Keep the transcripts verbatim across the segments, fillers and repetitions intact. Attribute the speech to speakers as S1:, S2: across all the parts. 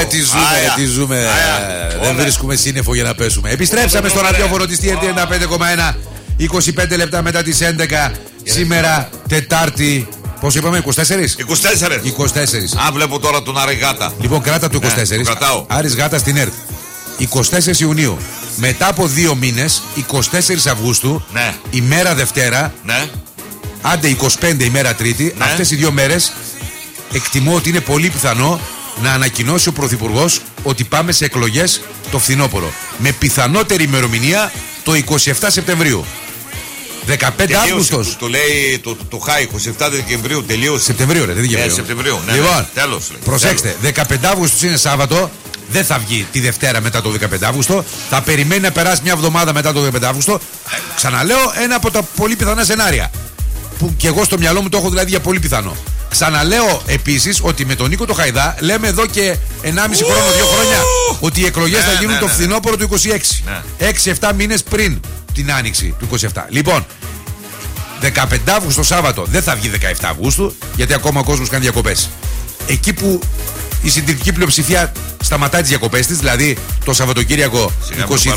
S1: τι ζούμε, Άια. τι ζούμε. Άια. Δεν Άια. βρίσκουμε σύννεφο για να πέσουμε. Επιστρέψαμε στο ραδιόφωνο της τι εν τι ενενήντα πέντε κόμμα ένα. είκοσι πέντε λεπτά μετά τις έντεκα. Σήμερα Τετάρτη. Πόσο είπαμε, είκοσι τέσσερα?
S2: είκοσι τέσσερα.
S1: είκοσι τέσσερα.
S2: Α, βλέπω τώρα τον Άρη Γάτα.
S1: Λοιπόν, κράτα το είκοσι τέσσερα.
S2: Ναι, το
S1: Άρης Γάτα στην ΕΡΤ. είκοσι τέσσερα Ιουνίου. Μετά από δύο μήνες, είκοσι τέσσερα Αυγούστου,
S2: ναι.
S1: ημέρα Δευτέρα,
S2: ναι.
S1: άντε είκοσι πέντε ημέρα Τρίτη, ναι. αυτές οι δύο μέρες εκτιμώ ότι είναι πολύ πιθανό να ανακοινώσει ο Πρωθυπουργός ότι πάμε σε εκλογές το φθινόπωρο. Με πιθανότερη ημερομηνία το είκοσι επτά Σεπτεμβρίου. δεκαπέντε Αύγουστος.
S2: Το λέει το, το, το Χάι, είκοσι επτά Δεκεμβρίου τελείωσε.
S1: Σεπτεμβρίου, ρε, δεν Δεκεμβρίου.
S2: Ε, Σεπτεμβρίου, ναι.
S1: Λοιπόν,
S2: ναι. Τέλος, λέει.
S1: προσέξτε,
S2: τέλος.
S1: δεκαπέντε Αυγούστου είναι Σάββατο. Δεν θα βγει τη Δευτέρα μετά το δεκαπέντε Αύγουστο. Θα περιμένει να περάσει μια εβδομάδα μετά το δεκαπέντε Αύγουστο. Ξαναλέω, ένα από τα πολύ πιθανά σενάρια. Που και εγώ στο μυαλό μου το έχω δηλαδή για πολύ πιθανό. Ξαναλέω επίσης ότι με τον Νίκο το Χαϊδά λέμε εδώ και ενάμιση χρόνο, δύο χρόνια ότι οι εκλογές θα γίνουν το φθινόπωρο του είκοσι έξι. έξι εφτά μήνες πριν την άνοιξη του είκοσι επτά. Λοιπόν, δεκαπέντε Αυγούστου Σάββατο δεν θα βγει δεκαεπτά Αυγούστου, γιατί ακόμα ο κόσμος κάνει διακοπές. Εκεί η συντηρητική πλειοψηφία σταματάει τις διακοπές της, δηλαδή το Σαββατοκύριακο είκοσι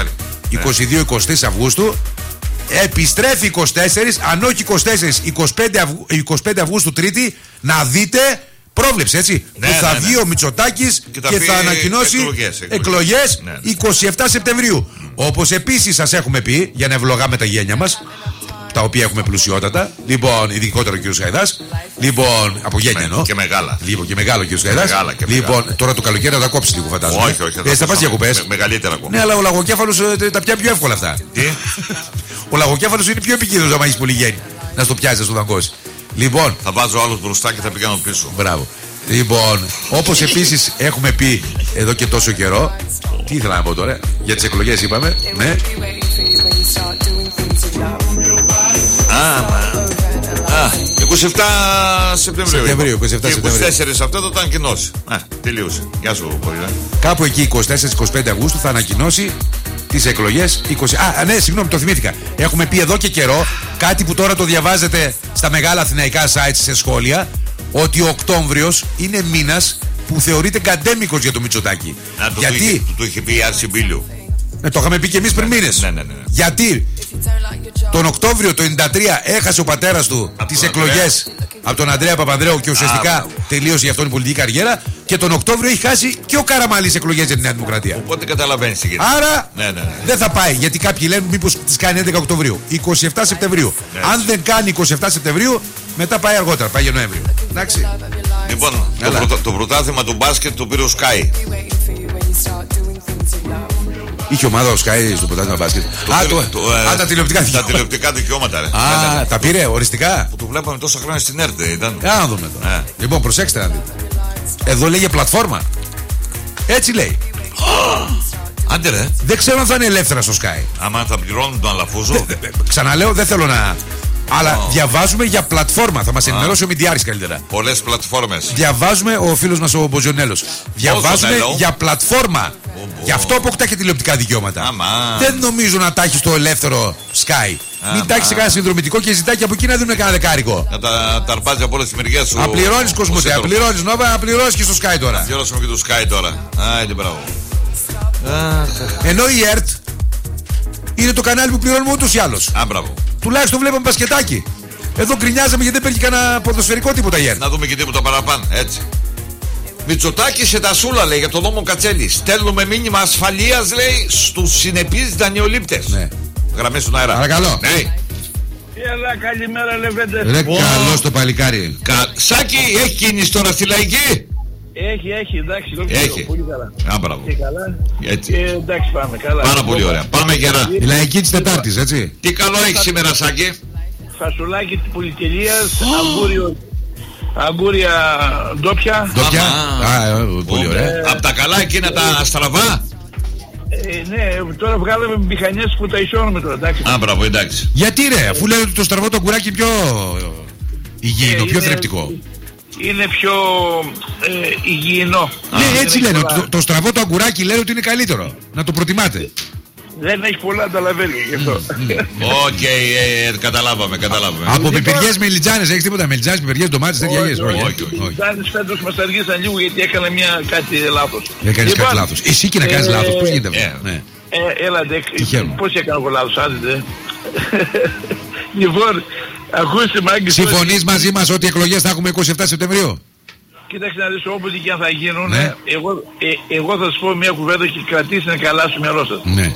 S1: δύο είκοσι τρία Αυγούστου, επιστρέφει είκοσι τέσσερα, αν όχι είκοσι τέσσερα, είκοσι πέντε Αυγούστου Τρίτη, να δείτε πρόβλεψη, έτσι,
S2: ναι,
S1: που θα
S2: ναι, ναι.
S1: βγει ο Μητσοτάκης και, και θα ανακοινώσει εκλογές, εκλογές. εκλογές ναι, ναι. είκοσι επτά Σεπτεμβρίου. Mm. Όπως επίσης σας έχουμε πει, για να ευλογάμε τα γένια μας, τα οποία έχουμε πλουσιότατα. Λοιπόν, ειδικότερα ο κ. Χαϊδάς. Λοιπόν, από γένεια εννοώ.
S2: Και μεγάλα.
S1: Λοιπόν, και μεγάλο ο κ. Χαϊδάς. Λοιπόν, μεγάλα. Τώρα το καλοκαίρι θα τα κόψει λίγο, φαντάζομαι.
S2: Όχι, όχι.
S1: Ε, θα πας διακοπές.
S2: Με, μεγαλύτερα ακόμα.
S1: Ναι, αλλά ο λαγοκέφαλος τα πιάνει πιο εύκολα αυτά.
S2: Τι?
S1: Ο λαγοκέφαλος είναι πιο επικίνδυνος άμα έχεις πολύ γέννη. Να στο πιάσει, να στο δαγκώσει. Λοιπόν.
S2: Θα βάζω άλλος μπροστά και θα πηγαίνω πίσω.
S1: Μπράβο. Λοιπόν, όπως επίσης έχουμε πει εδώ και τόσο καιρό. Τι ήθελα να πω τώρα, για τις εκλογές είπαμε. Ναι.
S2: Α, α, είκοσι επτά Σεπτεμβρίου.
S1: Σεπτεμβρίου, είκοσι επτά
S2: είκοσι τέσσερα αυτό το θα ανακοινώσει. Α, τελείωσε. Γεια σου, Πολύδα.
S1: Κάπου εκεί είκοσι τέσσερα είκοσι πέντε Αυγούστου θα ανακοινώσει τις εκλογές είκοσι. Α, ναι, συγγνώμη, το θυμήθηκα. Έχουμε πει εδώ και καιρό κάτι που τώρα το διαβάζετε στα μεγάλα αθηναϊκά sites σε σχόλια. Ότι ο Οκτώβριος είναι μήνας που θεωρείται καντέμικος για το Μητσοτάκη.
S2: Να, το
S1: γιατί.
S2: Το είχε, το είχε πει η Άρση Μπίλιου.
S1: Ναι, το είχαμε πει και εμείς πριν μήνες.
S2: Ναι, ναι, ναι, ναι.
S1: Γιατί τον Οκτώβριο το ενενήντα τρία έχασε ο πατέρας του τις εκλογές από τον Ανδρέα Παπανδρέου και ουσιαστικά Α, τελείωσε για αυτόν η πολιτική καριέρα. Και τον Οκτώβριο έχει χάσει και ο Καραμανλής εκλογές για τη Νέα Δημοκρατία.
S2: Οπότε καταλαβαίνεις τι γίνεται.
S1: Άρα
S2: ναι, ναι, ναι.
S1: δεν θα πάει. Γιατί κάποιοι λένε μήπως τις κάνει έντεκα Οκτωβρίου. είκοσι επτά Σεπτεμβρίου. Ναι. Αν δεν κάνει είκοσι επτά Σεπτεμβρίου, μετά πάει αργότερα. Πάει για Νοέμβριο. Εντάξει.
S2: Λοιπόν, το, πρωτά, το πρωτάθλημα του μπάσκετ το πήρε ο Sky.
S1: Είχε ομάδα ο Sky στο πρωτάθλημα μπάσκετ.
S2: Το
S1: Α,
S2: πήρε,
S1: το,
S2: το,
S1: α,
S2: ε,
S1: τα τηλεοπτικά δικαιώματα.
S2: Τα τηλεοπτικά δικαιώματα, ρε.
S1: Α,
S2: ναι, ναι.
S1: τα πήρε οριστικά.
S2: Που το βλέπαμε τόσα χρόνια στην ΕΡΤ, ήταν.
S1: Α, να δούμε τώρα.
S2: Ναι.
S1: Λοιπόν, προσέξτε να δείτε. Εδώ λέγε πλατφόρμα. Έτσι λέει.
S2: Άντε ρε.
S1: Δεν ξέρω αν θα είναι ελεύθερα στο Sky.
S2: Άμα θα πληρώνουν τον Αλαφούζο.
S1: Δε, δε, ξαναλέω, δεν θέλω να. Αλλά oh. διαβάζουμε για πλατφόρμα. Θα μας ενημερώσει oh. ο Μιντιάρης καλύτερα.
S2: Πολλές πλατφόρμες.
S1: Διαβάζουμε, ο φίλος μας ο Μποζιονέλος. Διαβάζουμε για πλατφόρμα. Oh, oh. Γι' αυτό αποκτά και τηλεοπτικά δικαιώματα.
S2: Oh,
S1: δεν νομίζω να τα έχει στο ελεύθερο Sky. Oh, Μην τα έχει σε κανένα συνδρομητικό και ζητάει και από εκεί να δίνουν κανένα δεκάρικο.
S2: Να τα αρπάζει από όλες τις μεριές σου.
S1: Απληρώνεις Κοσμοτέ, απληρώνεις Νόβα, απληρώνεις και στο Sky τώρα.
S2: Πληρώσουμε και το Sky τώρα. Άιντε μπράβο.
S1: Ενώ η ΕΡΤ είναι το κανάλι που πληρώνουμε ούτως ή άλλως.
S2: Α, μπράβο.
S1: Τουλάχιστον βλέπαμε μπασκετάκι. Εδώ γκρινιάζαμε γιατί δεν παίρνει κανένα ποδοσφαιρικό τίποτα η ΕΡΤ.
S2: Να δούμε και τίποτα παραπάνω, έτσι. Μητσοτάκη σε τασούλα, λέει, για τον νόμο Κατσέλη. Στέλνουμε μήνυμα ασφαλείας, λέει, στους συνεπείς δανειολήπτες. Ναι. Γραμμές στον αέρα.
S1: Παρακαλώ.
S2: Ναι.
S3: Έλα, καλημέρα, Λεβέντε.
S1: Ρε, oh. Καλώς το παλικάρι.
S2: Κα... Σάκη, έχει κίνηση τώρα στη Λαϊκή.
S3: Έχει, έχει, εντάξει,
S2: έχει.
S3: Πολύ καλά.
S2: Α, μπράβο.
S3: Και καλά.
S2: Έτσι.
S3: Και, εντάξει, πάμε καλά.
S2: Πάρα πολύ ωραία. Πάμε γερά.
S1: Η Λαϊκή της Τετάρτης, έτσι.
S2: Τι καλό έχει σήμερα, Σάκη.
S3: Φασουλάκι της Πολυτελείας, oh. αγκούριο, αγκούρια ντόπια.
S1: Ντόπια. Α, πολύ ωραία.
S2: Ε, Απ' τα καλά εκείνα τα στραβά.
S3: Ε, ναι, τώρα βγάλαμε μηχανές που τα ισώνουμε τώρα, εντάξει.
S2: Α, μπράβο, εντάξει.
S1: Γιατί ρε, αφού λένε ότι το στραβό το αγκουράκι πιο υγιεινό, ε, πιο
S3: είναι,
S1: θρεπτικό.
S3: Είναι πιο ε, υγιεινό.
S1: Ναι, έτσι λένε. Το, το στραβό το αγκουράκι λένε ότι είναι καλύτερο. Να το προτιμάτε.
S3: Δεν έχει πολλά τα λαβέλια γι' αυτό.
S2: Οκ, καταλάβαμε, καταλάβαμε.
S1: Από πιπεριές μελιτζάνες, έχεις τίποτα? Μελιτζάνες, πιπεριές, ντομάτες, τέτοια γες?
S3: Όχι, όχι. Οι μελιτζάνες φέτος μας αργήσαν λίγο γιατί έκανα μια κάτι λάθος.
S1: Έκανες κάτι λάθος. Εσύ και να κάνεις λάθος, πώς γίνεται αυτό?
S3: Έλατε, πώς έκανα εγώ λάθος, άντε. Λοιπόν, ακούστε μάγκες.
S1: Συμφωνείς μαζί μας ότι οι εκλογές θα έχουμε είκοσι επτά Σεπτεμβρίου?
S3: Κοίταξε να δεις, όποτε και αν θα γίνουν, ναι. εγώ, ε, εγώ θα σας πω μια κουβέντα και κρατήστε καλά στο μυαλό σας.
S1: Ναι.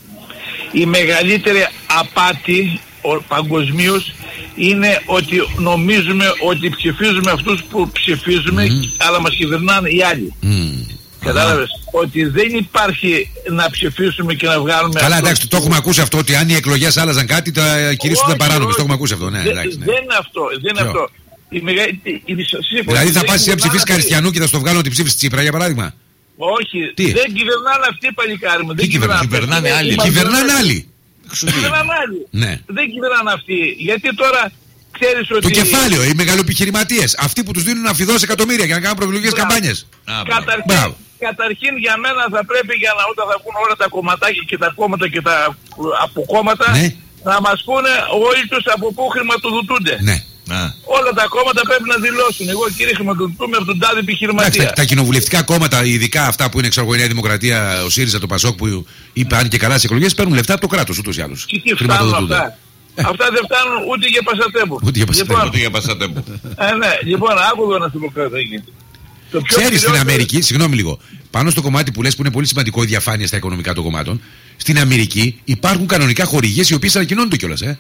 S3: Η μεγαλύτερη απάτη παγκοσμίως είναι ότι νομίζουμε ότι ψηφίζουμε αυτούς που ψηφίζουμε, mm. αλλά μας κυβερνάνε οι άλλοι. Mm. Κατάλαβες, ah. ότι δεν υπάρχει να ψηφίσουμε και να βγάλουμε...
S1: Καλά, εντάξει, το, το έχουμε ακούσει αυτό, ότι αν οι εκλογές άλλαζαν κάτι, τα κηρύσσονταν παράνομες. Το έχουμε ακούσει αυτό, ναι. Εντάξει, ναι.
S3: Δεν είναι αυτό, δεν είναι αυτό. Η μεγα... η... Η...
S1: Δηλαδή θα πας να ψηφίσεις Καριστιανού και θα στο βγάλω ότι ψήφισες Τσίπρα, για παράδειγμα?
S3: Όχι,
S1: τι?
S3: Δεν κυβερνάνε αυτοί, παλικάρι μου.
S1: Τι κυβερνάνε? Κυβερνάνε άλλοι. Κυβερνάνε άλλοι.
S3: Κυβερνάνε άλλοι.
S1: Ναι.
S3: Δεν κυβερνάνε αυτοί. Γιατί τώρα ξέρεις ότι...
S1: Το κεφάλαιο, οι μεγαλοεπιχειρηματίες, αυτοί που τους δίνουν αφιδώς εκατομμύρια για να κάνουν προεκλογικές καμπάνιες.
S3: Καταρχήν, καταρχήν για μένα θα πρέπει, για να όταν θα βγουν όλα τα κομματάκια και τα κόμματα και τα αποκόμματα, ναι. να μας πούνε όλοι τους από πού χρηματοδοτούνται.
S1: Ναι.
S2: Να.
S3: Όλα τα κόμματα πρέπει να δηλώσουν. Εγώ κύριε χρηματοδοτούμε από τον τάδε επιχειρηματία.
S1: Τα, τα κοινοβουλευτικά κόμματα, ειδικά αυτά που είναι εξωγωγή Νέα Δημοκρατία, ο ΣΥΡΙΖΑ, το ΠΑΣΟΚ που είπε αν και καλά στις εκλογές, παίρνουν λεφτά από το κράτος ούτως ή άλλως.
S3: Και τι φτάνουν αυτά? Αυτά δεν φτάνουν ούτε για πασατέμπο.
S1: Ούτε για πασατέμπο.
S2: Λοιπόν, ούτε για πασατέμπο.
S3: ε, ναι, λοιπόν, άκουγα να σου πω κάτι εκεί.
S1: Ξέρεις στην Αμερική, συγγνώμη λίγο, πάνω στο κομμάτι που λες που είναι πολύ σημαντικό η διαφάνεια στα οικονομικά των κομμάτων, στην Αμερική υπάρχουν κανονικά χορηγίες οι οποίες ανακοινώνονται κιόλας, ε.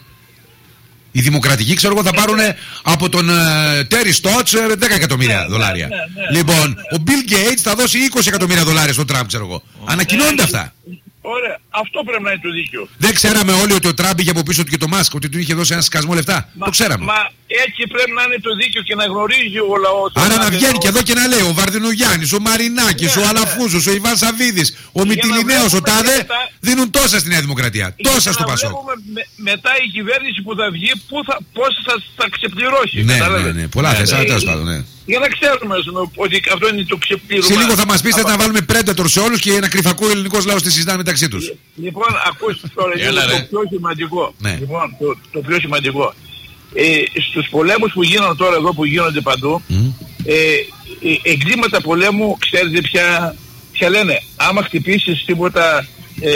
S1: Οι δημοκρατικοί, ξέρω εγώ, θα πάρουν από τον Τέρι Στότς δέκα εκατομμύρια δολάρια. Ναι, ναι, ναι, λοιπόν, ναι, ναι. ο Bill Gates θα δώσει είκοσι εκατομμύρια δολάρια στον Τραμπ, ξέρω εγώ. Oh. Ανακοινώνται
S3: ε,
S1: αυτά.
S3: Ωραία, αυτό πρέπει να είναι το δίκαιο.
S1: Δεν ξέραμε όλοι ότι ο Τραμπ είχε από πίσω του και το Μάσκ, ότι του είχε δώσει ένα σκασμό λεφτά.
S3: Μα,
S1: το ξέραμε.
S3: Μα έτσι πρέπει να είναι το δίκαιο και να γνωρίζει ο λαός.
S1: Άρα να βγαίνει και εδώ και να λέει ο Βαρδινογιάννης, ο Μαρινάκης, ναι, ο Αλαφούζος, ναι. ο Ιβάν Σαββίδης, ο Μυτιληναίος, ο Τάδε μετά... δίνουν τόσα στη Νέα Δημοκρατία. Τόσα στο Πασόκ.
S3: Με, μετά η κυβέρνηση που θα βγει, θα, πώς θα τα ξεπληρώσει.
S1: Ναι, ναι, ναι, πολλά θες, αλλά τέλος πάντων, ναι.
S3: Για να ξέρουμε ότι αυτό είναι το ξεπλήρωμα.
S1: Σε λίγο θα μας πεις να βάλουμε Predator σε όλους και ένα κρυφακό ελληνικός λαός τη συζητάνε μεταξύ τους.
S3: Λοιπόν, ακούστε τώρα, είναι το πιο σημαντικό.
S1: Ναι.
S3: Λοιπόν, το, το πιο σημαντικό. Ε, στους πολέμους που γίνονται τώρα εδώ, που γίνονται παντού, mm. ε, ε, εγκλήματα πολέμου, ξέρετε ποια, ποια λένε. Άμα χτυπήσεις τίποτα... Ε,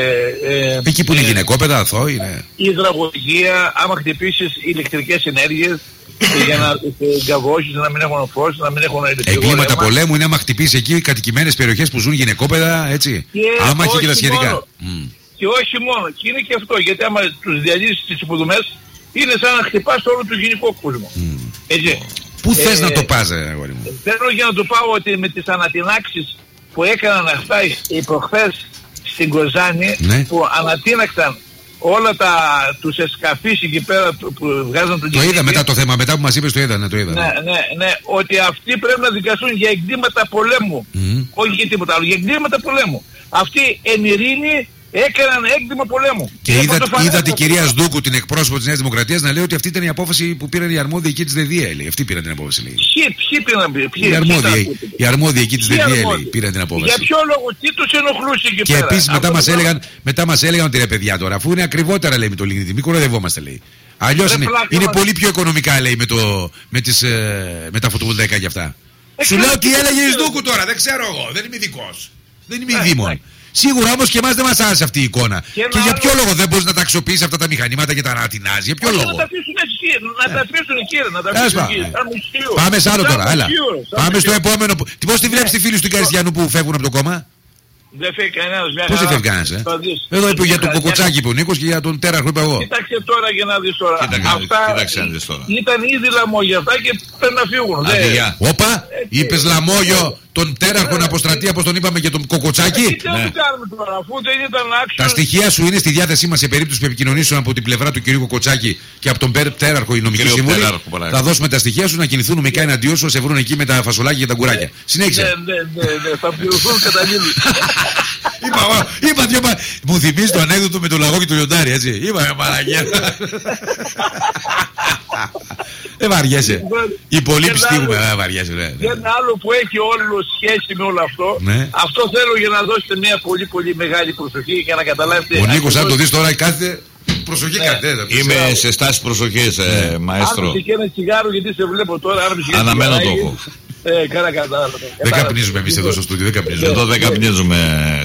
S3: ε,
S1: εκεί που είναι ε, γυναικόπαιδα, αθώοι είναι.
S3: Υδραγωγία, άμα χτυπήσεις ηλεκτρικές ενέργειες, για να εγκαβώσεις, να μην έχουν φως, να μην έχουν ηλεκτρικό.
S1: Εγκλήματα πολέμου είναι άμα χτυπήσει εκεί κατοικημένες περιοχές που ζουν γυναικόπαιδα, έτσι.
S3: Και
S1: άμα έχει και τα σχετικά.
S3: Mm. Και όχι μόνο, και είναι και αυτό, γιατί άμα τους διαλύσεις τις υποδομές, είναι σαν να χτυπάς όλο το γενικό κόσμο. Mm. Έτσι.
S1: Πού ε, θες
S3: ε,
S1: να το πας, αγόρι μου?
S3: Θέλω για να το πάω ότι με τις ανατινάξεις που έκαναν αυτά οι προχθές στην Κοζάνη, ναι. που ανατείναξαν όλα τα τους εσκαφείς εκεί πέρα που βγάζαν τον...
S1: Το είδα μετά το θέμα, μετά που μας είπες το είδα, ναι, το είδα.
S3: Ναι, ναι, ναι, ότι αυτοί πρέπει να δικαστούν για εγκλήματα πολέμου. Mm. Όχι για τίποτα άλλο, για εγκλήματα πολέμου. Αυτοί εν ειρήνη έκαναν έγκλημα πολέμου.
S1: Και είδα, είδα την κυρία Σδούκου, την εκπρόσωπο της Νέας Δημοκρατίας, να λέει ότι αυτή ήταν η απόφαση που πήραν οι αρμόδιοι εκεί της ΔΕΔΙΑ. Λέει. Αυτοί πήραν την απόφαση. Λέει.
S3: Ποιοι, ποιοι πήραν ποιοι,
S1: οι αρμόδιοι, οι αρμόδιοι εκεί της ΔΕΔΙΑ πήραν την απόφαση.
S3: Για ποιο λόγο, τι τους ενοχλούσε εκεί
S1: και πέρα. Και επίσης μετά μας έλεγαν, μετά μας έλεγαν ότι ρε παιδιά τώρα, αφού είναι ακριβότερα λέει με το Λιγνίτη, μην κοροϊδευόμαστε λέει. Αλλιώς είναι, είναι πολύ πιο οικονομικά λέει με, το, με, τις, ε, με τα φωτοβολταϊκά και αυτά. Ε, Σου λέω τι έλεγε η Σδούκου τώρα, δεν ξέρω εγώ, δεν είμαι ειδικός. Δεν είμαι ειδήμων. Σίγουρα όμως και εμάς δεν μας άρεσε αυτή η εικόνα. Και, και για ποιο άλλο... λόγο δεν μπορείς να τα αξιοποιήσεις αυτά τα μηχανήματα και τα ανατινάζεις? Για ποιο λόγο?
S3: Να τα αφήσουν έτσι, να τα αφήσουν κύριε, να τα αφήσουν κύριε.
S1: Πάμε σ' άλλο τώρα, έλα. Πάμε στο επόμενο. Πώς τη βλέπεις τη φίλη του Καριστιανού που φεύγουν από το κόμμα?
S3: Δεν φεύγει κανένας, μια
S1: Πώς δεν φεύγει κανένας, ε? Εδώ είπε για τον Κοκοτσάκη που ο Νίκος και για τον Τέραρχο είπα εγώ.
S3: Κοίταξε τώρα για να δεις τώρα.
S2: Κοίταξε να δεις τώρα.
S3: Ήταν ήδη λαμόγια αυτά και πρέπει να φύγουν.
S1: Όπα, είπες λαμόγιο τον Τέραρχο να αποστρατεί, όπως τον είπαμε, και τον Κοκοτσάκη.
S3: Τι να κάνουμε τώρα, αφού δεν ήταν άξιο.
S1: Τα στοιχεία σου είναι στη διάθεσή μας σε περίπτωση που επικοινωνήσουν από την πλευρά του κυρίου Κοκοτσάκη και από τον Τέραρχο η νομική συμβουλή. Θα δώσουμε τα στοιχεία σου να κινηθούν νομικά εναντίον σου, να σε βρουν εκεί με τα φασολάκια και τα κουράκια. Συνέχισε.
S3: Ναι, ναι, ναι, θα πληρωθούν καταλήλου.
S1: Είπα, είπα δυο πα... Μου θυμίζει το ανέκδοτο με το λαγό και το λιοντάρι, έτσι. Είπα, μαλακιά. Δεν βαριέσαι. Οι πολύ πιστίγουμε, δεν βαριέσαι.
S3: Και ένα άλλο που έχει όλο σχέση με όλο αυτό, αυτό θέλω για να δώσετε μια πολύ πολύ μεγάλη προσοχή για να καταλάβετε.
S1: Ο Νίκος, αν το δεις τώρα, κάθεται. Προσοχή κρατέ.
S2: Είμαι σε στάση προσοχής, μαέστρο.
S3: Άρχισε και ένα τσιγάρο γιατί σε βλέπω τώρα.
S2: Αναμένω το έχω.
S3: Ε, καλά, καλά.
S1: Δεν καπνίζουμε εμείς εδώ στο στούντιο, δεν καπνίζουμε.
S2: Εδώ δεν καπνίζουμε,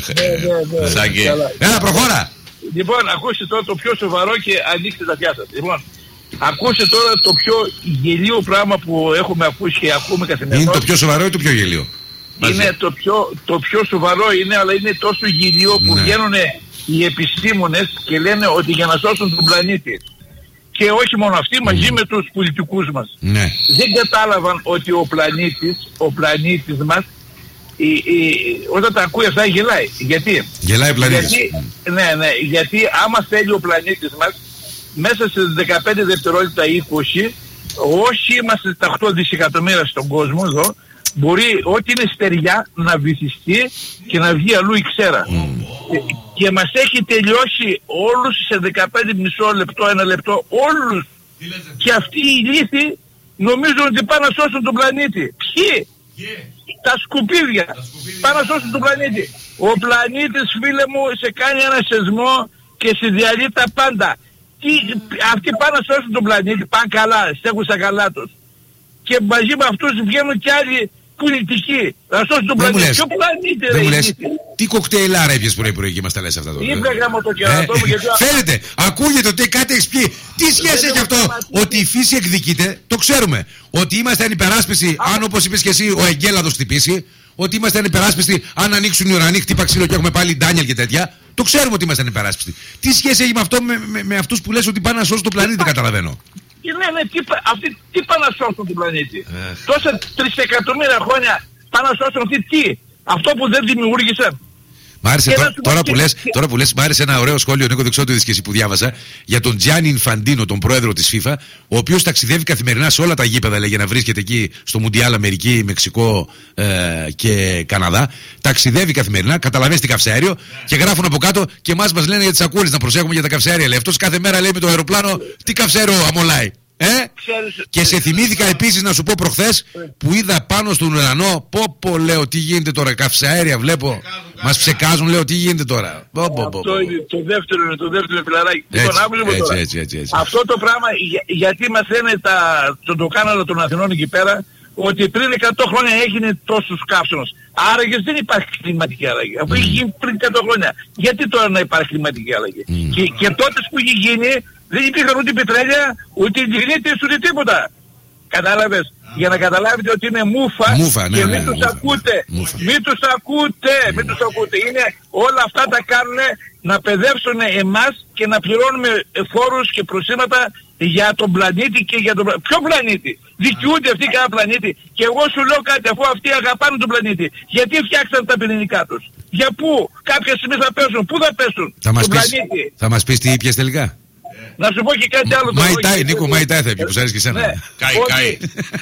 S2: Σάκη.
S1: Έλα, προχώρα.
S3: Λοιπόν, ακούστε τώρα το πιο σοβαρό και ανοίξτε τα αυτιά σας. Λοιπόν, ακούστε τώρα το πιο γελίο πράγμα που έχουμε ακούσει και ακούμε καθημερινώς.
S1: Είναι το πιο σοβαρό ή το πιο γελίο?
S3: Είναι το πιο, το πιο σοβαρό είναι, αλλά είναι τόσο γελίο που
S1: ναι.
S3: βγαίνουν οι επιστήμονες και λένε ότι για να σώσουν τον πλανήτη. Και όχι μόνο αυτοί, μαζί mm. με τους πολιτικούς μας.
S1: Ναι.
S3: Δεν κατάλαβαν ότι ο πλανήτης, ο πλανήτης μας, η, η, όταν τα ακούει αυτά γελάει. Γιατί?
S1: Γελάει ο πλανήτης.
S3: Γιατί, ναι, ναι, γιατί άμα θέλει ο πλανήτης μας, μέσα σε δεκαπέντε δευτερόλεπτα ή είκοσι, όσοι είμαστε τα οκτώ δισεκατομμύρια στον κόσμο εδώ, μπορεί ό,τι είναι στεριά να βυθιστεί και να βγει αλλού η ξέρα. Mm. Και, και μας έχει τελειώσει όλους σε δεκαπέντε μισό λεπτό, ένα λεπτό, όλους. Και αυτοί οι ηλίθιοι νομίζουν ότι πάνε να σώσουν τον πλανήτη. Ποιοι? Yeah. Τα σκουπίδια. Πάνε να σώσουν τον πλανήτη. Ο πλανήτης, φίλε μου, σε κάνει ένα σεισμό και σε διαλύει τα πάντα. Τι, αυτοί πάνε να σώσουν τον πλανήτη, πάνε καλά, στέκουν στα καλά τους. Και μαζί με αυτούς βγαίνουν κι άλλοι πολιτικοί. Να σώσουν τον πλανήτη. Ποιο πλανήτη ρε?
S1: Μου λες, τι κοκτέιλάρα έπιες πρωί-πρωί και μας τα λες αυτά τώρα?
S3: Είπε γάμο το κερατό μου γιατί...
S1: Φαίνεται, ακούγεται ότι κάτι έχεις πει. Τι σχέση έχει αυτό? Ότι η φύση εκδικείται, το ξέρουμε. Ότι είμαστε ανυπεράσπιστοι, αν όπως είπες και εσύ ο Εγκέλαδος χτυπήσει. Ότι είμαστε ανυπεράσπιστοι, αν ανοίξουν οι ουρανοί, χτύπα ξύλο και έχουμε πάλι Ντάνιελ και τέτοια. Το ξέρουμε ότι είμαστε ανυπεράσπιστοι. Τι σχέση έχει με αυτό, με, με, με αυτούς που λες ότι πάνε να σώσουν τον πλανήτη? Δεν καταλαβαίνω.
S3: Και ναι, ναι, τι, αυτοί τι πάνε να σώσουν τον πλανήτη? Ε. Τόσα τρισεκατομμύρια χρόνια πάνε να σώσουν αυτοί τι? Αυτό που δεν δημιούργησαν.
S1: Μ' άρεσε τώρα, τώρα, που λες, τώρα που λες, μ' άρεσε ένα ωραίο σχόλιο, Νίκο, δεν ξέρω το είδες και εσύ που διάβασα, για τον Τζιάννι Ινφαντίνο, τον πρόεδρο της FIFA, ο οποίος ταξιδεύει καθημερινά σε όλα τα γήπεδα, λέει, για να βρίσκεται εκεί στο Μουντιάλ Αμερική, Μεξικό ε, και Καναδά. Ταξιδεύει καθημερινά, καταλαβαίνεις τι καυσαέριο, και γράφουν από κάτω και εμάς μας λένε για τις σακούλες να προσέχουμε για τα καυσαέρια. Λέει, αυτός κάθε μέρα λέει με το αεροπλάνο τι καυσαέριο αμολάει. Ε? Ξέρεις, και σε θυμήθηκα επίσης να σου πω προχθές που είδα πάνω στον ουρανό. Πω πω, λέω, τι γίνεται τώρα? Καυσαέρια βλέπω. Μας ψεκάζουν, λέω, τι γίνεται τώρα? Πω, πω, πω, πω.
S3: Αυτό είναι το δεύτερο, είναι το δεύτερο φιλαράκι.
S1: Έτσι, έτσι, έτσι, έτσι.
S3: Αυτό το πράγμα για, γιατί μαθαίνει τα, το, το κάναλο των Αθηνών εκεί πέρα, ότι πριν εκατό χρόνια έγινε τόσους καύσωνος. Άραγε δεν υπάρχει κλιματική αλλαγή. Αφού είχε γίνει πριν εκατό χρόνια. Γιατί τώρα να υπάρχει κλιματική αλλαγή? Mm. Και, και τότε που είχε γίνει δεν υπήρχαν ούτε πετρέλαια, ούτε λιγνίτες, ούτε τίποτα. Κατάλαβες? Ah. Για να καταλάβετε ότι είναι μούφα,
S1: μούφα ναι,
S3: και
S1: ναι,
S3: μην
S1: ναι,
S3: τους
S1: μούφα,
S3: ακούτε.
S1: Μούφα.
S3: Μην τους ακούτε. Mm. Μην τους ακούτε. Είναι, όλα αυτά τα κάνουν να παιδεύσουν εμάς και να πληρώνουμε φόρους και προσήματα για τον πλανήτη και για τον πλανήτη. Ποιο πλανήτη? Δικαιούνται αυτοί κανένα πλανήτη? Και εγώ σου λέω κάτι, αφού αυτοί αγαπάνε τον πλανήτη, γιατί φτιάξαν τα πυρηνικά τους? Για πού? Κάποια στιγμή θα πέσουν. Πού θα πέσουν?
S1: Θα μας
S3: τον
S1: πεις,
S3: πλανήτη.
S1: Θα μας πεις τι ήπιες τελικά?
S3: Να σου πω και κάτι άλλο.
S1: Μαϊτάι, Νίκο, Μαϊτάι θα πει, που σ' αρέσει και εσένα.
S2: Καί, καί.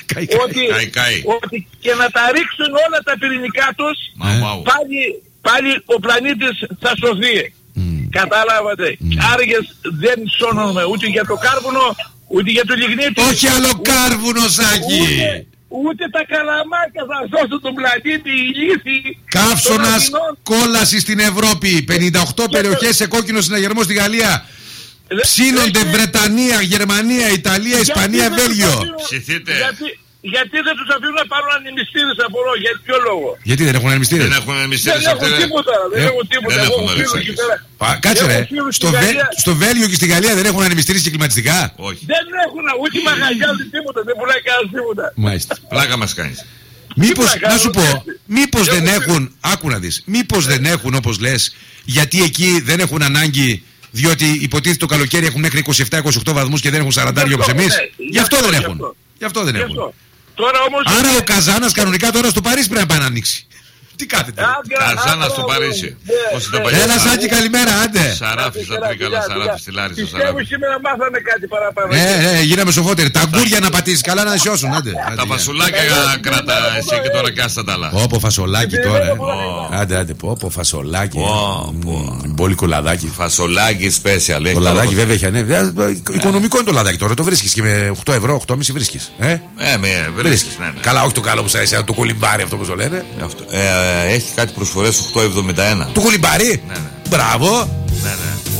S3: Ότι και να τα ρίξουν όλα τα πυρηνικά τους, πάλι ο πλανήτης θα σωθεί. Κατάλαβατε? Άργες δεν σώνουμε ούτε για το κάρβουνο, ούτε για το λιγνίτη.
S1: Όχι άλλο κάρβουνο, Σάκη!
S3: Ούτε τα καλαμάκια θα σώσουν τον πλανήτη, οι λύθοι.
S1: Καύσωνας κόλαση στην Ευρώπη. πενήντα οκτώ περιοχές σε κόκκινο συναγερμό στη Γαλλία. Ψήνονται Βρετανία, Γερμανία, Ιταλία, Ισπανία, Βέλγιο.
S2: Ψηθείτε.
S3: Γιατί δεν τους αφήνουν να πάρουν ανεμιστήρες, απορώ, για ποιο λόγο?
S1: Γιατί δεν έχουν ανεμιστήρες?
S2: Δεν έχουν ανεμιστήρες.
S3: Δεν έχουν τίποτα, δεν έχουν τίποτα.
S1: Κάτσε ρε, στο Βέλγιο και στη Γαλλία δεν έχουν ανεμιστήρες και κλιματιστικά?
S2: Όχι.
S3: Δεν έχουν ούτε μαγαζιά ούτε τίποτα, δεν πουλάει κανένας τίποτα.
S1: Μάλιστα.
S2: Πλάκα μας κάνεις.
S1: Μήπως, να σου πω, μήπως δεν έχουν, άκου να δεις, μήπως δεν έχουν όπως λες, γιατί εκεί δεν έχουν ανάγκη, διότι υποτίθεται το καλοκαίρι έχουν μέχρι είκοσι επτά είκοσι οκτώ βαθμούς και δεν έχουν σαράντα όπως εμείς. Γι' αυτό δεν έχουν. Γι' αυτό δεν έχουν.
S3: Τώρα όμως...
S1: Άρα ο Καζάνας κανονικά τώρα στο Παρίσι πρέπει να πάει να ανοίξει. Τι κάθεται.
S2: Καζάνα στο Παρίσι.
S1: Έλα Σάκη, καλημέρα, άντε.
S2: Σαράφης, θα πει καλά, Σαράφης στη Λάρισα.
S3: Πιστεύω σήμερα μάθαμε κάτι παραπάνω.
S1: Ε, ε, γίναμε σοφότεροι. Τα γκούρια να πατήσεις καλά να νησιώσουν, άντε.
S2: Τα φασουλάκια κράτα εσύ και τώρα κάστα τα άλλα.
S1: Πω φασολάκι τώρα. Άντε, άντε, πω φασολάκι. Πολύ κολαδάκι.
S2: Φασολάκι special.
S1: Το λαδάκι βέβαια έχει ανέβει. Οικονομικό είναι το λαδάκι τώρα. Το βρίσκεις και με οκτώ ευρώ, οκτώ κόμμα πέντε βρίσκεις. Ε,
S2: ε με βρίσκεις.
S1: Καλά, όχι το καλό που σας το κολυμπάρι αυτό που το λένε.
S2: Έχει κάτι προσφορές οκτώ εβδομήντα ένα.
S1: Το κολυμπάρι. Μπράβο.
S2: Ναι, ναι.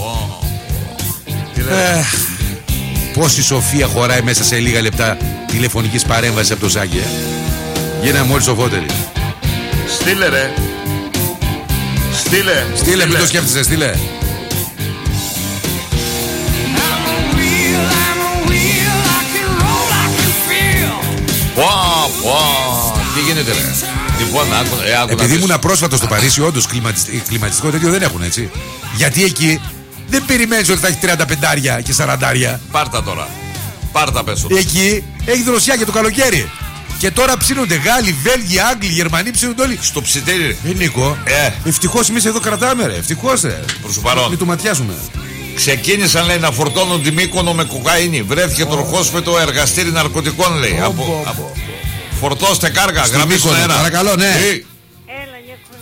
S1: Πόση σοφία χωράει μέσα σε λίγα λεπτά τηλεφωνικής παρέμβασης από το Ζάκη. Γίναμε όλοι σοφότεροι.
S2: Στείλε ρε. Στείλε.
S1: Στείλε, μην το σκέφτεσαι, στείλε.
S2: Wow, wow. Τι γίνεται ρε. Λοιπόν, άκου, ε, άκου,
S1: επειδή ήμουν πρόσφατο στο Παρίσι, όντως κλιματιστικό τέτοιο δεν έχουν, έτσι. Γιατί εκεί δεν περιμένεις ότι θα έχει τριάντα πέντε και σαράντα.
S2: Πάρτα τώρα. Πάρτα πέσω.
S1: Εκεί έχει δροσιά για το καλοκαίρι. Και τώρα ψήνονται Γάλλοι, Βέλγοι, Άγγλοι, Γερμανοί, ψήνονται όλοι.
S2: Στο ψητήρι.
S1: Ε, Νίκο.
S2: Ε.
S1: Ευτυχώς εμείς εδώ κρατάμε, ρε. Ευτυχώς, ρε.
S2: Προς το παρόν.
S1: Μην το ματιάσουμε.
S2: Ξεκίνησαν, λέει, να φορτώνουν τη Μύκονο με κοκαίνη. Βρέθηκε oh. τροχόσπετο εργαστήρι ναρκωτικών, λέει. Oh, από, oh, από... oh. Φορτώστε κάργα, γραμμή στον αέρα.
S1: Παρακαλώ, ναι.
S2: Hey.
S4: Έλα,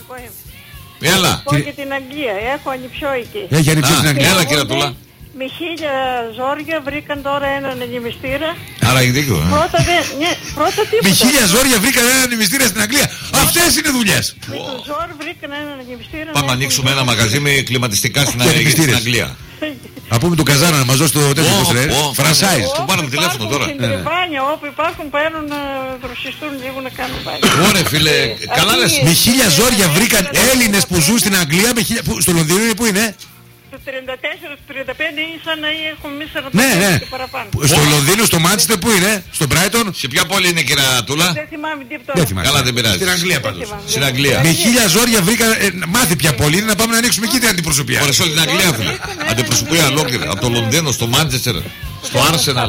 S4: Νίκο.
S2: Έλα.
S4: Πω και την Αγγλία, έχω ανιψιό εκεί.
S1: Έχει ανιψιό στην Αγγλία.
S2: Έλα, κύριε Τούλα.
S4: Με χίλια ζόρια βρήκαν τώρα έναν ενημιστήρα.
S2: Άρα έχει δίκιο. Ε.
S4: Πρώτα, δε, ναι, πρώτα τίποτα.
S1: Με χίλια ζόρια βρήκαν έναν ενημιστήρα στην Αγγλία. Αυτές είναι δουλειές.
S4: Με το ζόρ βρήκαν έναν ενημιστήρα.
S2: Πάμε να ανοίξουμε ένα μαγαζί με κλιματιστικά στην Αγγλία.
S1: Να πούμε τον Καζάνα να μας δώσει το τέτοιο του ρε. Φρανσάιζ.
S2: Του πάρουμε τηλέφωνο τώρα.
S4: Στην Τριβάνια όπου υπάρχουν παίρνουν να δροσιστούν λίγο να κάνουν πάλι.
S2: Ωραία φίλε, καλά λες.
S1: Με χίλια ζόρια βρήκαν Έλληνες που ζουν στην Αγγλία. Στο Λονδίνο είναι που είναι.
S4: Το τριάντα τέσσερα, το τριάντα πέντε ήσαν να έχουμε εμείς σαράντα
S1: ναι, ναι.
S4: και παραπάνω.
S1: Στο Λονδίνο, στο Μάντσεστερ που είναι, στο Μπράιτον.
S2: Σε ποια πόλη είναι κυρία Τούλα?
S4: Δεν θυμάμαι τίποτα.
S1: Δεν θυμάμαι.
S2: Καλά δεν πειράζει.
S1: Στην Αγγλία πάντως.
S2: Στην Αγγλία.
S1: Με χίλια ζόρια βρήκα, ε, μάθει ποια πόλη είναι να πάμε να ανοίξουμε εκεί την αντιπροσωπεία.
S2: Ωραία, σε όλη την Αγγλία φίλε. Αντιπροσωπεία ολόκληρη. Από το Λονδίνο, στο Μάντσεστερ, στο Άρσεναλ.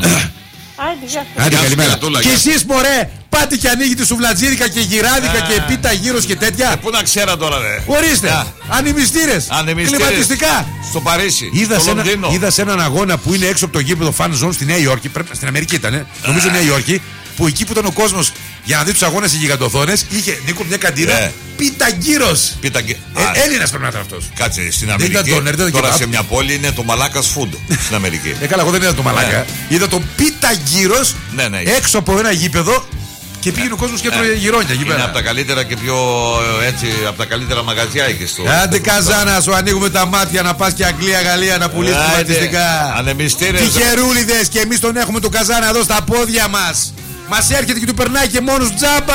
S1: Άντε καλημέρα. Και εσείς μωρέ, πάτε και ανοίγετε σουβλατζίρικα και γυράδικα και πίτα γύρω και τέτοια.
S2: Πού να ξέρα τώρα ρε.
S1: Ορίστε, ανεμιστήρες, κλιματιστικά.
S2: Στο Παρίσι,
S1: είδα
S2: στο
S1: σε, ένα,
S2: Λονδίνο.
S1: είδα σε έναν αγώνα που είναι έξω από το γήπεδο Fan Zone στη Νέα Υόρκη. Πρέπει, στην Αμερική ήταν, νομίζω Νέα Υόρκη. Που εκεί που ήταν ο κόσμος για να δει τους αγώνες σε γιγαντοθόνες, είχε Νίκο μια καντίνα. Πίτα γύρος. Έλληνας πρέπει να ήταν αυτός.
S2: Κάτσε στην Αμερική. Τώρα σε μια πόλη είναι το Μαλάκας Food στην Αμερική.
S1: Ε, καλά, εγώ δεν είδα το Μαλάκα. Είδα το πίτα γύρος έξω από ένα γήπεδο. Και πήγαινε ο κόσμος και έτρωγε γυρόνια.
S2: Είναι από τα καλύτερα και πιο έτσι, από τα καλύτερα μαγαζιά εκεί στο.
S1: Άντε Καζάνα, σου ανοίγουμε τα μάτια να πας και Αγγλία, Γαλλία να πουλήσεις κλιματιστικά.
S2: Ανεμιστήρες.
S1: Τυχερούλιδες και εμείς τον έχουμε τον Καζάνα εδώ στα πόδια μας. Μας έρχεται και του περνάει και μόνος τζάμπα.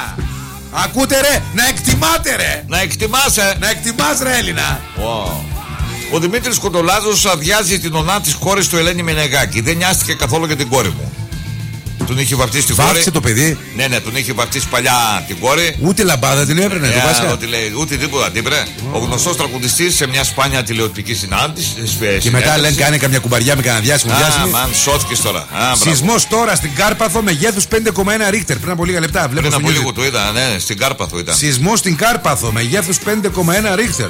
S1: Ακούτε ρε, να εκτιμάτε ρε.
S2: Να εκτιμάσαι.
S1: Να εκτιμάς ρε Έλληνα.
S2: Wow. Ο Δημήτρης Κοντολάζος αδειάζει την ονά της κόρης του Ελένη Μενεγάκη. Δεν νοιάστηκε καθόλου για την κόρη μου. Τον είχε βαφτίσει την κόρη.
S1: Βάφτισε το παιδί.
S2: Ναι, ναι, τον είχε βαφτίσει παλιά την κόρη.
S1: Ούτε λαμπάδα την έπαιρνε.
S2: Yeah, το λέει, ούτε τίποτα την έπαιρνε. Oh. Ο γνωστός τραγουδιστής σε μια σπάνια τηλεοπτική συνάντηση.
S1: Και μετά λένε κάνει καμιά κουμπαριά με κανένα διάσημο.
S2: Α, μαν, σώθηκες τώρα.
S1: Σεισμός τώρα στην Κάρπαθο μεγέθους πέντε κόμμα ένα ρίχτερ. Πριν από λίγα λεπτά.
S2: Πριν από λίγο το είδα, ναι, στην Κάρπαθο ήταν.
S1: Σεισμός στην Κάρπαθο μεγέθους πέντε κόμμα ένα ρίχτερ.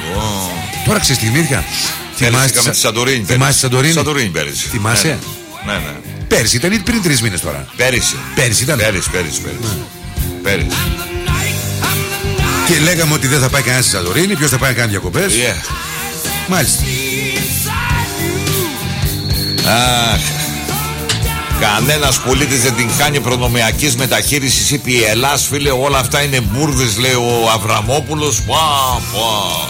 S1: Τώρα ξέρεις τη θυμήθηκα.
S2: Θυμάσαι τη Σαντορίνη.
S1: Θυμάσαι τη
S2: Σαντορίνη πέρυσι.
S1: Θυμάσαι.
S2: Ναι, ναι.
S1: Πέρυσι ήταν ή πριν τρεις μήνες τώρα.
S2: Πέρυσι.
S1: Πέρυσι ήταν.
S2: Πέρυσι, πέρυσι, πέρυσι. Πέρυσι.
S1: Και λέγαμε ότι δεν θα πάει κανένας στη Σαντορίνη. Ποιος θα πάει να κάνει διακοπές.
S2: Yeah.
S1: Μάλιστα.
S2: Αχ. Κανένας πολίτης δεν την κάνει προνομιακής μεταχείρισης, είπε η Ελλάς, φίλε. Όλα αυτά είναι μπουρδες, λέει ο Αβραμόπουλος. Πα, πα.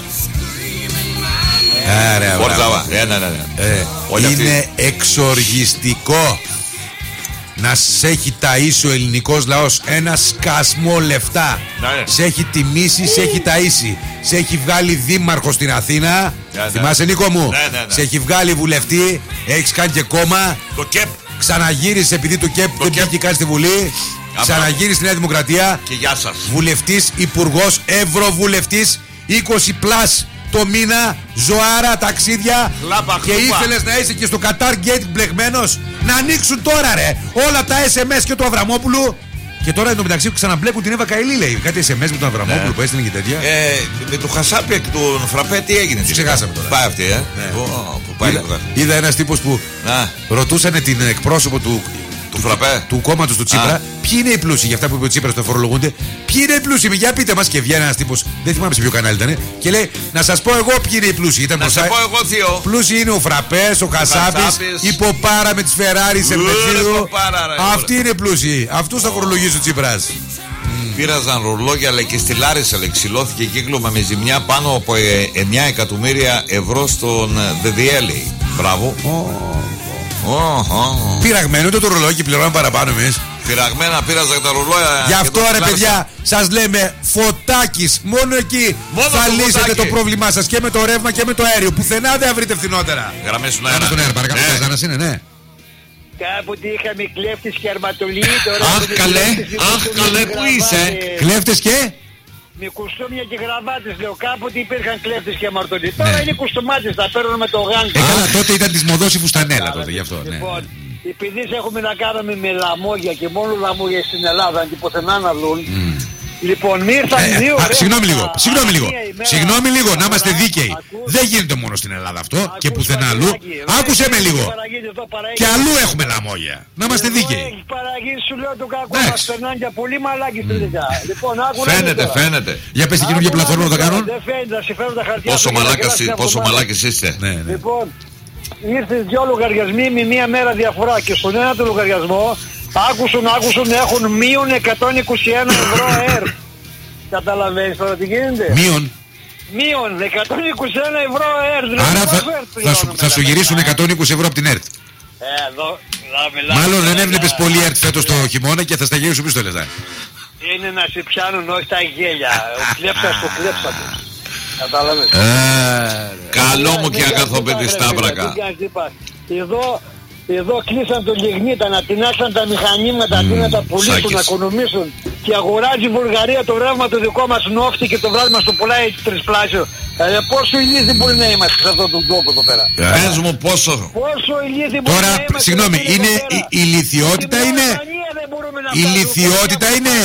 S1: Άρα,
S2: ναι, ναι, ναι.
S1: Ε, είναι αυτή... εξοργιστικό να σε έχει ταΐσει ο ελληνικός λαός ένα σκασμό λεφτά.
S2: Ναι, ναι.
S1: Σε έχει τιμήσει, σε έχει ταΐσει. Σε έχει βγάλει δήμαρχο στην Αθήνα. Ναι, ναι. Θυμάσαι Νίκο μου.
S2: Ναι, ναι, ναι.
S1: Σε έχει βγάλει βουλευτή. Έχεις κάνει και κόμμα.
S2: Το ΚΕΠ.
S1: Ξαναγύρισε επειδή το ΚΕΠ δεν πήγε καν στη Βουλή. Ξαναγύρισε στη Νέα Δημοκρατία.
S2: Και γεια σας.
S1: Βουλευτής, υπουργός, ευρωβουλευτής. είκοσι πλάς το μήνα, ζωάρα, ταξίδια.
S2: Χλάπα,
S1: και ήθελες να είσαι και στο Qatar Gate μπλεγμένος. Να ανοίξουν τώρα ρε όλα τα ες εμ ες και του Αβραμόπουλου. Και τώρα εντωμεταξύ ξαναμπλέκουν την Εύα Καηλή, λέει. Κάτι ες εμ ες με τον Αβραμόπουλο που έστειλε και τέτοια.
S2: Ε, με το Χασάπη εκ του Φραπέ τι έγινε.
S1: Τι ξεχάσαμε τώρα.
S2: Πάει αυτή, ε. Που πάει.
S1: Είδα ένα τύπο που ρωτούσαν την εκπρόσωπο του.
S2: Του Φραπέ.
S1: Του κόμματος του Τσίπρα. Ποιοι είναι οι πλούσιοι, για αυτά που είπε ο Τσίπρας, το φορολογούνται. Ποιοι είναι οι πλούσιοι, για πείτε μας. Και βγαίνει ένας τύπος, δεν θυμάμαι σε ποιο κανάλι ήταν, και λέει να σας πω εγώ ποιοι είναι οι πλούσιοι. Ήταν
S2: να σας πω εγώ, θείο.
S1: Πλούσιοι είναι ο Φραπές, ο Χασάπης, η Ποπάρα με τις Φεράρι σε Ελβετίδου. Αυτοί είναι πλούσιοι. Αυτούς θα φορολογήσει ο Τσίπρας.
S2: Πήραζαν ρολόγια, αλλά και στη Λάρισα εξηλώθηκε κύκλωμα με ζημιά πάνω από εννιά εκατομμύρια ευρώ στον ΔΔΕ. Μπράβο. Oh, oh.
S1: Πειραγμένο το ρολόι και πληρώνουμε παραπάνω εμείς.
S2: Πειραγμένα πήραζαν τα ρολόγια.
S1: Γι' αυτό ρε παιδιά, σας λέμε Φωτάκης. Μόνο εκεί μόνο θα το λύσετε φωτάκι. Το πρόβλημά σας και με το ρεύμα και με το αέριο. Πουθενά δεν θα βρείτε φθηνότερα.
S2: Γραμμές στον αέρα. Στον
S1: αέρα, παρακαλώ. Ζάνας είναι, ναι.
S3: Κάποτε είχαμε κλέφτες και αρματολοί.
S2: Αχ καλέ, αχ καλέ, που είσαι.
S1: Κλέφτες και
S3: με κουστούμια και γραβάτες, λέω. Κάποτε υπήρχαν κλέφτες και αμαρτωλοί. Τώρα ναι. είναι κουστούμάτες, τα παίρνουν με το γάνγκ.
S1: Ε, καλά, τότε ήταν της μοδός η φουστανέλα τότε, γι' αυτό.
S3: Λοιπόν,
S1: ναι.
S3: επειδή έχουμε να κάνουμε με λαμόγια και μόνο λαμόγια στην Ελλάδα, και πουθενά να δουν. Mm. Λοιπόν, ήρθαν
S1: ε,
S3: δύο.
S1: Α, συγγνώμη λίγο, συγγνώμη λίγο. Συγγνώμη λίγο, να είμαστε δίκαιοι. Δεν γίνεται μόνο στην Ελλάδα αυτό και πουθενά αλλού. Άκουσε με λίγο. Και αλλού έχουμε λαμόγια. Να είμαστε δίκαιοι.
S3: Έχει παραγγείλει, σου λέω το κακό. Μας περνάνε για πολύ μαλάκι τελικά.
S2: Φαίνεται, φαίνεται.
S1: Για πες την καινούργια πλατφόρμα που θα κάνουν.
S3: Δεν φαίνεται, να συμφέρουν τα χαρτιά.
S2: Πόσο μαλάκες είστε.
S3: Λοιπόν, ήρθε δυο λογαριασμοί με μία μέρα διαφορά και στον ένα του λογαριασμό. Άκουσουν, άκουσουν, έχουν μείον εκατόν είκοσι ένα ευρώ ΕΡΤ. Καταλαβαίνεις τώρα τι γίνεται.
S1: Μείον.
S3: Μείον εκατόν είκοσι ένα ευρώ ΕΡΤ.
S1: Άρα θα, θα, σου, θα σου γυρίσουν εκατόν είκοσι ευρώ από την ΕΡΤ.
S3: Εδώ,
S1: μάλλον δεν έβλεπες πολύ ΕΡΤ φέτος το χειμώνα και θα στα γυρίσουν πίσω το λεφτά.
S3: Είναι να σε πιάνουν όχι τα γέλια. Ο κλέψας το κλέψατε. Καταλαβαίνεις.
S2: Καλό μου και αγαθό παιδί Σταύρακα.
S3: Εδώ Εδώ κλείσαν το λιγνίτα, να τεινάξαν τα μηχανήματα, αντί mm, να τα πουλήσουν, σάκες. Να οικονομήσουν. Και αγοράζει η Βουλγαρία το ρεύμα το δικό μας νόφτη και το βράδυ μας το πουλάει τρισπλάσιο. Ε, πόσο ηλίθιοι μπορεί να είμαστε σε αυτόν τον τόπο εδώ πέρα.
S2: Πες μου πόσο.
S3: Πόσο ηλίθιοι μπορεί
S1: Τώρα,
S3: να είμαστε.
S1: Τώρα, συγγνώμη, είναι η, η ηλιθιότητα είναι... Η ηλιθιότητα είναι...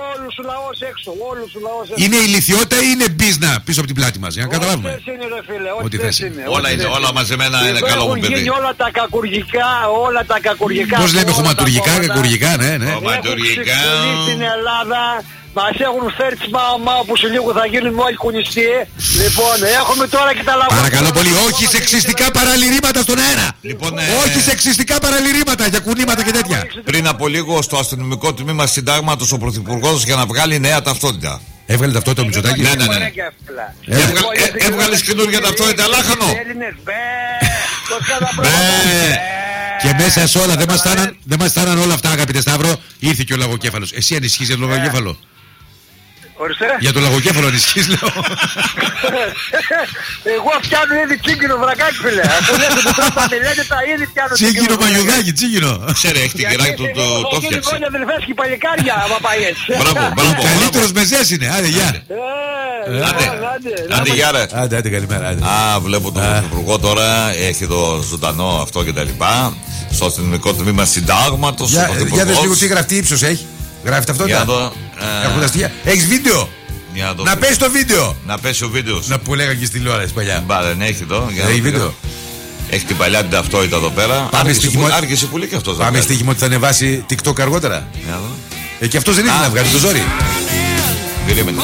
S1: Είναι η ηλιθιότητα ή είναι μπίζνα πίσω από την πλάτη μας, για να καταλάβουμε.
S3: Ό,τι θες είναι.
S2: Όλα είναι, όλα μαζεμένα είναι καλό μου παιδί.
S3: Όλα τα κακουργικά, όλα τα κακουργικά.
S1: Πώς λέμε χωματουργικά, κακουργικά, ναι, ναι.
S2: Χωματουργικά.
S3: Στην Ελλάδα μας έχουν φέρει τις μάω που σε λίγο θα γίνουν όλοι κουνιστοί. Λοιπόν, έχουμε τώρα και τα λαγό.
S1: Παρακαλώ πολύ, όχι σεξιστικά παραλυρήματα στον αέρα.
S2: Λοιπόν,
S1: όχι σεξιστικά παραλυρήματα για κουνήματα και τέτοια.
S2: Πριν από λίγο στο αστυνομικό τμήμα συντάγματος ο Πρωθυπουργός για να βγάλει νέα ταυτότητα.
S1: Έβγαλε ταυτότητα ο Μητσοτάκη.
S2: Ναι, ναι, ναι. Έβγαλες καινούργια ταυτότητα, λάχανο.
S1: Και μέσα σε όλα δεν μας στάναν όλα αυτά, αγαπητέ Σταύρο. Ήρθε και ο λαγοκέφαλος. Εσύ ανισχύεις για τον λαγοκέφαλο.
S3: Ορίστε.
S1: Για τον λαγοκέφαλο ανισχύεις, λέω.
S3: Εγώ πιάνω ήδη τσίγκινο βρακάκι, φίλε. Αφού λέτε το τράπα με λέτε τα ήδη πιάνω
S1: τσίγκινο. Τσίγκινο μαγιουδάκι, τσίγκινο.
S2: Ξέρε, έχει την κεράκι του το φτιάξε.
S3: Όχι λοιπόν αδελφές και παλικάρια, άμα πάει έτσι.
S2: Μπράβο, μπράβο.
S1: Καλύτερος μεζές είναι, άντε γεια.
S2: Άντε γεια ρε.
S1: Άντε, άντε καλημέρα.
S2: Α, βλέπω τον Πρωθυπουργό τώρα, έχει το ζωντανό αυτό και τα λοιπά. Στο αστυνομικό τμήμα συντάγματος.
S1: Για δες λίγο τι γραφτεί ύψος έχει. Γράφει ταυτότητα. Έχεις βίντεο. Να πέσει το βίντεο.
S2: Να πέσει ο βίντεο.
S1: Να που λέγα και στη τηλεόραση παλιά.
S2: Μπα, δεν έχει εδώ.
S1: Έχει βίντεο.
S2: Έχει την παλιά την ταυτότητα εδώ πέρα. Άρχισε πολύ και αυτό.
S1: Πάμε στοίχημα ότι θα ανεβάσει TikTok αργότερα. Ε, και αυτός δεν ήθελε να βγάλει το ζόρι.
S2: Περίμενε.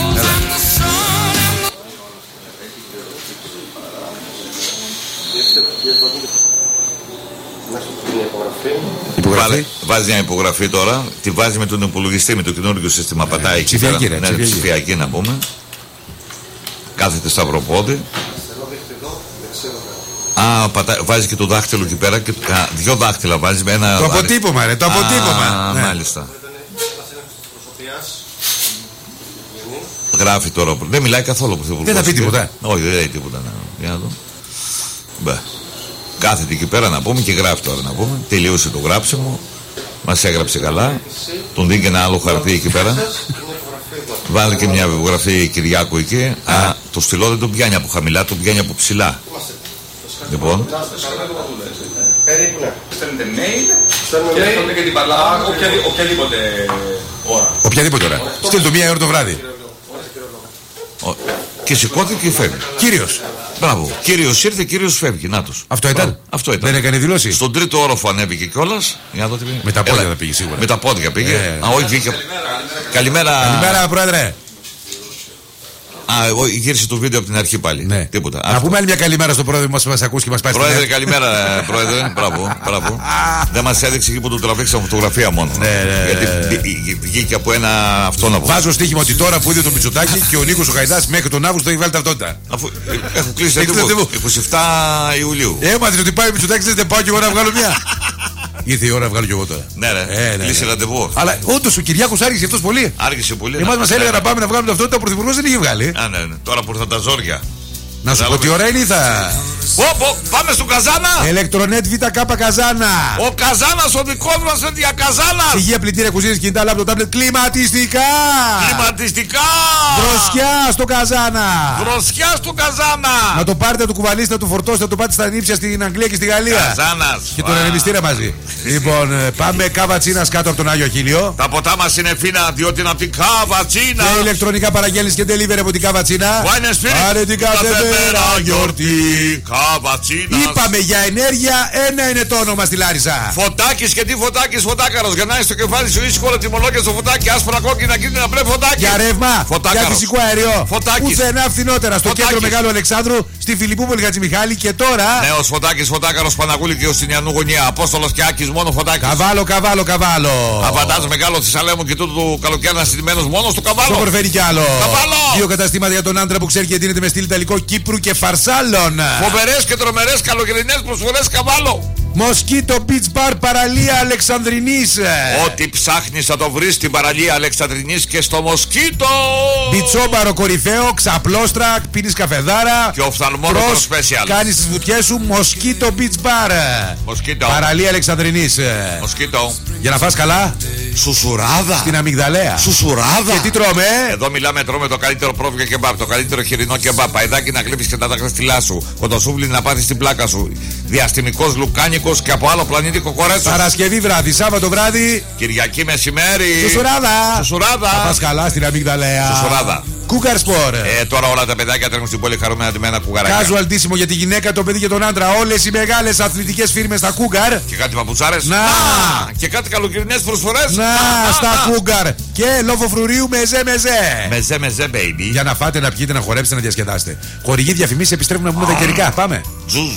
S1: Υπογραφή.
S2: Βάζει μια υπογραφή τώρα, τη βάζει με τον υπολογιστή, με το καινούργιο σύστημα. Ε, πατάει εκεί πέρα. Ναι, ψηφιακή, ψηφιακή να πούμε. Κάθεται σταυροπόδι. Α, πατά, βάζει και το δάχτυλο εκεί πέρα. Και, α, δυο δάχτυλα βάζει με ένα.
S1: Το αποτύπωμα, ρε, το αποτύπωμα.
S2: Α, ναι. Μάλιστα. Γράφει τώρα. Δεν μιλάει καθόλου.
S1: Δεν θα πει τίποτα.
S2: Όχι, δεν λέει τίποτα. Ναι. Για να δω. Μπε. Κάθεται εκεί πέρα να πούμε και γράφει τώρα να πούμε. Τελείωσε το γράψιμο. Μας έγραψε καλά. Τον δίνει και ένα άλλο χαρτί εκεί πέρα. Βάλει και μια βιογραφία Κυριάκου εκεί. Α, το στυλό δεν τον πιάνει από χαμηλά, τον πιάνει από ψηλά. Λοιπόν.
S5: Περίπου ναι. Στέλνετε mail και έρχονται και την παλά οποιαδήποτε ώρα.
S1: Οποιαδήποτε ώρα. Στείλ το μία ώρα το βράδυ.
S2: Και σηκώθηκε και φεύγει.
S1: Κύριος.
S2: Μπράβο. Κύριος ήρθε, κύριος φεύγει. Νάτος.
S1: Αυτό ήταν.
S2: Αυτό ήταν.
S1: Δεν έκανε δηλώσει.
S2: Στον τρίτο όροφο ανέβηκε κιόλας.
S1: Με τα πόδια θα πήγε σίγουρα.
S2: Με τα πόδια πήγε.
S1: Ε,
S2: Α, όχι, βγήκε. Καλημέρα.
S1: Καλημέρα, πρόεδρε.
S2: Α, εγώ γύρισε το βίντεο από την αρχή πάλι.
S1: Ναι.
S2: Τίποτα.
S1: Να πούμε άλλη μια καλημέρα στον πρόεδρο που μας ακούσει και μας πάει στην
S2: Πρόεδρε, καλημέρα, πρόεδρε. Μπράβο, μπράβο. Δεν μας έδειξε εκεί που το τραβήξαμε φωτογραφία μόνο.
S1: Ναι, ναι,
S2: γιατί βγήκε από ένα αυτό να πω.
S1: Βάζω στοίχημα ότι τώρα που είδε το Μητσοτάκη και ο Νίκος ο Χαϊδάς μέχρι τον Αύγουστο έχει βάλει ταυτότητα.
S2: Αφού έχω κλείσει το είκοσι επτά Ιουλίου.
S1: Έμαθε ότι πάει ο Μητσοτάκης, δεν πάω και εγώ να βγάλω μια. Ήρθε η ώρα να βγάλω κι εγώ τώρα.
S2: Ναι, ρε. Ε, ναι, κλείσει ναι. ραντεβού.
S1: Αλλά όντως ο Κυριάκος άργησε αυτός πολύ.
S2: Άργησε πολύ.
S1: Εμάς μας έλεγε να πάμε να βγάλουμε ταυτότητα, ο Πρωθυπουργός δεν είχε βγάλει.
S2: Α, ναι, ναι. Τώρα που ήρθαν τα ζόρια.
S1: Να σου πω τι ώρα είναι ή θα.
S2: Πω, πάμε στον Καζάνα!
S1: Ελεκτρονέτ ΒΚ Καζάνα!
S2: Ο Καζάνας ο δικός μας είναι για Καζάνα!
S1: Ψυγεία, πλυντήρια, κουζίνες, κινητά, λάπτοπ, τάμπλετ, κλιματιστικά!
S2: Κλιματιστικά!
S1: Δροσιά στο Καζάνα!
S2: Δροσιά στο Καζάνα!
S1: Να το πάρετε, να το κουβαλήσετε, να το φορτώσετε, να το πάτε στα νύψια στην Αγγλία και στη Γαλλία.
S2: Καζάνας!
S1: Και τον ανεμιστήρα μαζί. Λοιπόν, πάμε Καβατσίνας κάτω από τον Άγιο Χίλιο.
S2: Τα ποτά μας είναι φίνα, διότι είναι από την Καβατσίνα.
S1: Και ηλεκτρονικά παραγγέλνεις και delivery από την Καβατσίνα. Πάρε την κάθε μέρα γιορτή.
S2: Καβατσίνας.
S1: Είπαμε για ενέργεια, ένα είναι το όνομα στη Λάρισα.
S2: Φωτάκης και τι Φωτάκης, Φωτάκαρος. Γυρνάει στο κεφάλι σου ήσυχο τιμολόγια στο φωτάκι. Άσπρα κόκκινα κίτρινα μπλε φωτάκι.
S1: Για ρεύμα,
S2: Φωτάκαρος.
S1: για φυσικό αέριο.
S2: Φωτάκης.
S1: Πουθενά φθηνότερα. Στο
S2: Φωτάκης.
S1: κέντρο Μεγάλου Αλεξάνδρου, στη Φιλιππούπολη Χατζημιχάλη και τώρα.
S2: Νέος Φωτάκης, Φωτάκαρος, Παναγούλη και Οστινιανού γωνία. Απόστολος και Άκης, μόνο Φωτάκης.
S1: Καβάλο, καβάλο, καβάλο.
S2: Αβαντάζ μεγάλο Θησαλέμου και τούτου του καλοκαίρι στημένος μόνο στο Καβάλο.
S1: Το προφέρει κι άλλο.
S2: Καβάλο.
S1: Δύο καταστήματα για τον άντρα που ξέρει και δίνεται με στυλ Ιταλικό Κύπρου και Φαρσάλων.
S2: Φοβερές και τρομερές καλοκαιρινές προσφορές Καβάλο.
S1: Μοσκίτο Beach Bar παραλία Αλεξανδρινής.
S2: Ό,τι ψάχνεις θα το βρεις στην παραλία Αλεξανδρινής και στο Μοσκίτο.
S1: Μπιτσόμπαρο κορυφαίο, ξαπλώστρα, πίνεις καφεδάρα.
S2: Και οφθαλμόλογο special.
S1: Κάνεις τις βουτιές σου Μοσκίτο Beach Bar.
S2: Μοσκίτο.
S1: Παραλία Αλεξανδρινής.
S2: Μοσκίτο.
S1: Για να φας καλά.
S2: Σουσουράδα.
S1: Στην αμυγδαλέα.
S2: Σουσουράδα.
S1: Και τι τρώμε?
S2: Εδώ μιλάμε, τρώμε το καλύτερο πρόβιο κεμπάπ, το καλύτερο χοιρινό κεμπάπ. Παϊδάκι να κλείψεις και τα δαχτυλά σου. Κοντοσούβλι να πάθεις την πλάκα σου. Διαστημικός λουκάνικος και από άλλο πλανήτη κοκορέτσος.
S1: Παρασκευή βράδυ, Σάββατο βράδυ.
S2: Κυριακή μεσημέρι.
S1: Σουσουράδα.
S2: Σουσουράδα.
S1: Θα φας καλά στην αμυγδαλέα.
S2: Σουσουράδα.
S1: Cougar Sport.
S2: Ε, τώρα όλα τα παιδάκια τρέχουν στην πόλη χαρούμενα αντιμένα κουγαράκια.
S1: Casual ντύσιμο για τη γυναίκα, το παιδί και τον άντρα. Όλες οι μεγάλες αθλητικές φίρμες στα Cougar.
S2: Και κάτι παπουτσάρες.
S1: Να.
S2: Να. Και κάτι καλοκαιρινές προσφορές.
S1: Να, να στα να. Cougar. Και λόγο φρουρίου μεζέ μεζέ.
S2: Μεζέ μεζέ, baby.
S1: Για να φάτε, να πιείτε, να χορέψετε, να διασκεδάσετε. Χορηγοί διαφημίσεις επιστρέφουμε να πούμε τα καιρικά. Πάμε.
S2: Τζουζ.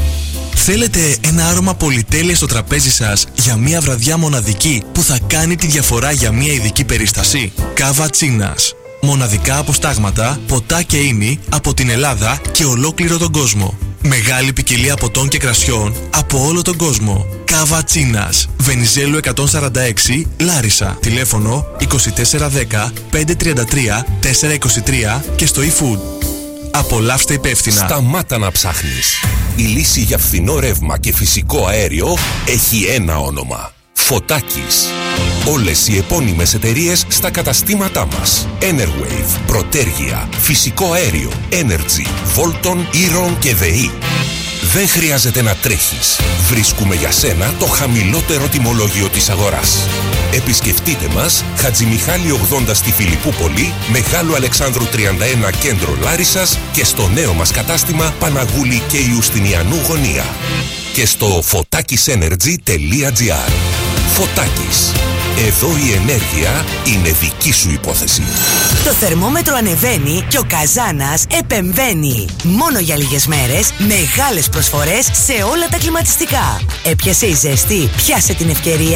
S6: Θέλετε ένα άρωμα πολυτέλεια στο τραπέζι σας για μια βραδιά μοναδική που θα κάνει τη διαφορά για μια ειδική περίσταση? Καβατσίνας. Μοναδικά αποστάγματα, ποτά και ίνι από την Ελλάδα και ολόκληρο τον κόσμο. Μεγάλη ποικιλία ποτών και κρασιών από όλο τον κόσμο. Καβατσίνας. Βενιζέλου εκατόν σαράντα έξι, Λάρισα. Τηλέφωνο είκοσι τέσσερα δέκα πεντακόσια τριάντα τρία τετρακόσια είκοσι τρία και στο eFood. Απολαύστε υπεύθυνα.
S7: Σταμάτα να ψάχνεις. Η λύση για φθηνό ρεύμα και φυσικό αέριο έχει ένα όνομα. Φωτάκης. Όλες οι επώνυμες εταιρείες στα καταστήματά μας. Enerwave, Protergia, Φυσικό Αέριο, Energy, Volton, Iron και ΔΕΗ. Δεν χρειάζεται να τρέχεις. Βρίσκουμε για σένα το χαμηλότερο τιμολόγιο της αγοράς. Επισκεφτείτε μας, Χατζημιχάλη ογδόντα στη Φιλιππούπολη, Μεγάλου Αλεξάνδρου τριάντα ένα κέντρο Λάρισσας και στο νέο μας κατάστημα Παναγούλη και Ιουστινιανού γωνία. Και στο φωτάκισenergy τελεία τζι άρ. Φωτάκης. Εδώ η ενέργεια είναι δική σου υπόθεση.
S8: Το θερμόμετρο ανεβαίνει και ο Καζάνας επεμβαίνει. Μόνο για λίγες μέρες, μεγάλες προσφορές σε όλα τα κλιματιστικά. Έπιασε η ζέστη, πιάσε την ευκαιρία.